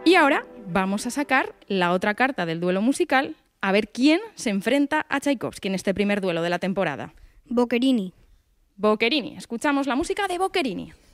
Y ahora vamos a sacar la otra carta del duelo musical, a ver quién se enfrenta a Tchaikovsky en este primer duelo de la temporada. Boccherini. Boccherini. Escuchamos la música de Boccherini.